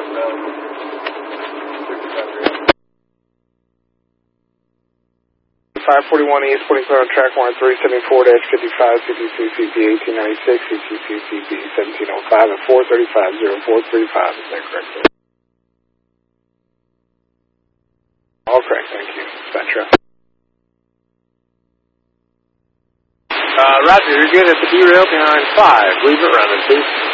541 East, putting clear on track 1374-55, CPCCB 1896, CPCCB 1705, and 435-0435. Is that correct, sir? All correct, thank you. Spectra. Roger, you're good at the derail behind 5. Leave it running, please.